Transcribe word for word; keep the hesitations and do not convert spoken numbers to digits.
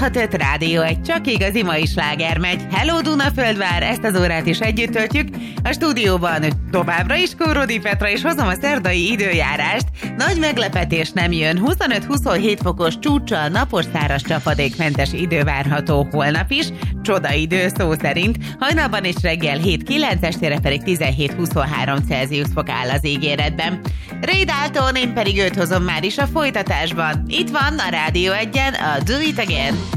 hat öt Rádió egy, csak igazi mai sláger megy. Hello Dunaföldvár, ezt az órát is együtt töltjük. A stúdióban továbbra is Kórodi Petra, és hozom a szerdai időjárást. Nagy meglepetés nem jön. huszonöt-huszonhét fokos csúccsal, napos, száraz, csapadékmentes idő várható holnap is. Csoda idő szó szerint. Hajnalban és reggel hét-kilenc, estére pedig tizenhét-huszonhárom Celsius fok áll az ígéretben. Ray Dalton, én pedig őt hozom már is a folytatásban. Itt van a Rádió egyen a Do It Again.